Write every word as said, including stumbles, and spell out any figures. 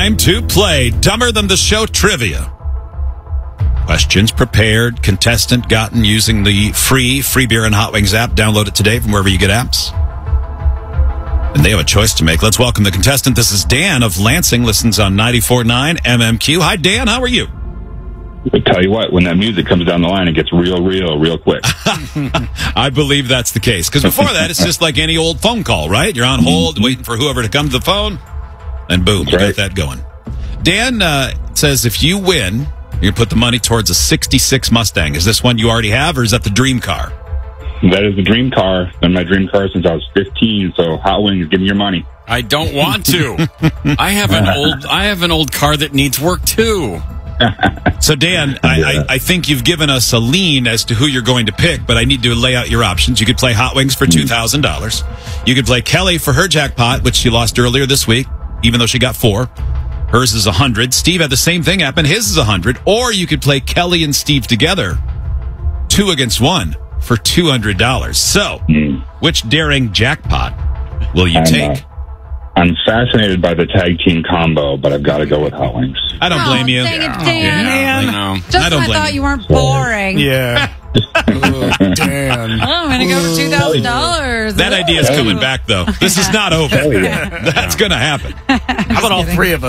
Time to play Dumber Than the Show Trivia. Questions prepared, contestant gotten using the free Free Beer and Hot Wings app. Download it today from wherever you get apps. And they have a choice to make. Let's welcome the contestant. This is Dan of Lansing, listens on ninety-four point nine M M Q. Hi, Dan. How are you? I tell you what, when that music comes down the line, it gets real, real, real quick. I believe that's the case. Because before that, it's just like any old phone call, right? You're on hold, waiting for whoever to come to the phone, and boom, you got that going. Dan uh, says if you win, you put the money towards a sixty-six Mustang. Is this one you already have, or is that the dream car? That is the dream car. Been my dream car since I was fifteen. So Hot Wings, give me your money. I don't want to. I have an old. I have an old car that needs work too. So Dan, I, I, I think you've given us a lean as to who you're going to pick, but I need to lay out your options. You could play Hot Wings for two thousand dollars. You could play Kelly for her jackpot, which she lost earlier this week, even though she got four. Hers is one hundred. Steve had the same thing happen. His is one hundred. Or you could play Kelly and Steve together, two against one, for two hundred dollars. So, mm. which daring jackpot will you I'm, take? Uh, I'm fascinated by the tag team combo, but I've got to go with Hot Wings. I don't blame oh, you. Dang it, Dan. Yeah, I know. Just I don't when I blame thought you. you weren't boring. Yeah. Oh, Dan. Oh, I'm going to go for two thousand dollars. That idea is coming back, though. This is not over. Yeah. That's going to happen. How about all three of us?